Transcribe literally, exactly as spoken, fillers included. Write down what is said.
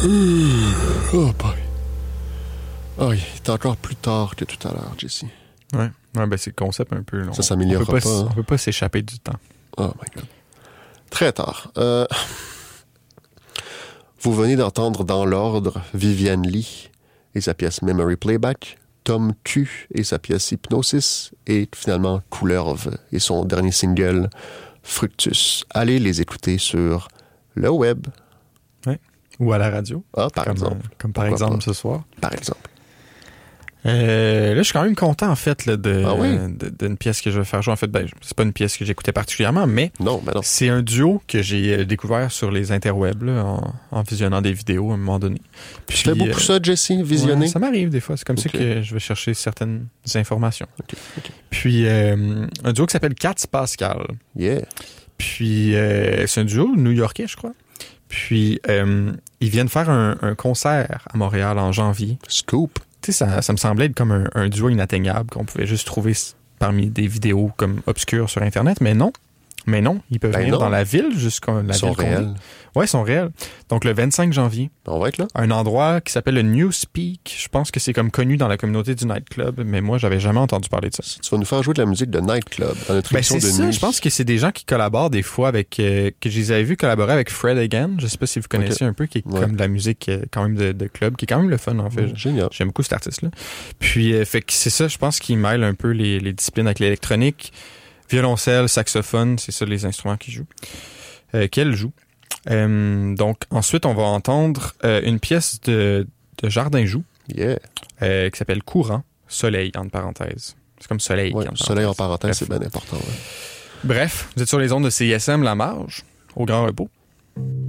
Oh boy. Oh, il est encore plus tard que tout à l'heure, Jesse. Ouais, ouais ben c'est le concept un peu. Là. Ça s'améliorera on peut pas. pas. Hein? On peut pas s'échapper du temps. Oh my God. Très tard. Euh... Vous venez d'entendre dans l'ordre Vivian Lee et sa pièce Memory Playback, Tom Q et sa pièce Hypnosis, et finalement Couleurve et son dernier single Fructus. Allez les écouter sur le web. Ouais. Ou à la radio. Ah, par comme, exemple. Euh, comme par Pourquoi exemple pas? ce soir. Par exemple. Euh, là, je suis quand même content, en fait, là, de, ah oui? de, d'une pièce que je vais faire jouer. En fait, ben, c'est pas une pièce que j'écoutais particulièrement, mais non, ben non. c'est un duo que j'ai découvert sur les interwebs, là, en, en visionnant des vidéos à un moment donné. Puis, tu fais beaucoup euh, ça, Jesse, visionner? Ouais, ça m'arrive des fois. C'est comme okay. ça que je vais chercher certaines informations. Okay. Okay. Puis, euh, un duo qui s'appelle Katz Pascal. Yeah. Puis, euh, c'est un duo new-yorkais, je crois. Puis, euh, ils viennent faire un, un concert à Montréal en janvier. Scoop. Tu sais, ça, ça me semblait être comme un, un duo inatteignable qu'on pouvait juste trouver parmi des vidéos comme obscures sur Internet, mais non. Mais non, ils peuvent ben venir non. dans la ville jusqu'à la ils sont ville réels. Oui, ils sont réels. Donc, le vingt-cinq janvier. On va être là. Un endroit qui s'appelle le Newspeak. Je pense que c'est comme connu dans la communauté du nightclub, mais moi, j'avais jamais entendu parler de ça. Tu vas nous faire jouer de la musique de nightclub dans notre ben, émission c'est de ça. nuit. Je pense que c'est des gens qui collaborent des fois avec... Euh, que je les avais vus collaborer avec Fred Again. Je sais pas si vous connaissez okay. un peu, qui est ouais. comme de la musique euh, quand même de, de club, qui est quand même le fun, en fait. Ouais, génial. J'aime beaucoup cet artiste-là. Puis, euh, fait que c'est ça, je pense qu'il mêle un peu les, les disciplines avec l'électronique. Violoncelle, saxophone, c'est ça les instruments qu'il joue. Euh, qu'elle joue. Euh, donc, ensuite, on va entendre euh, une pièce de, de Jardin Joux yeah. euh, qui s'appelle Courant, Soleil, entre parenthèses. C'est comme Soleil. Ouais, en soleil en parenthèse, c'est bien important. Ouais. Bref, vous êtes sur les ondes de C I S M La Marge, au Grand Repos.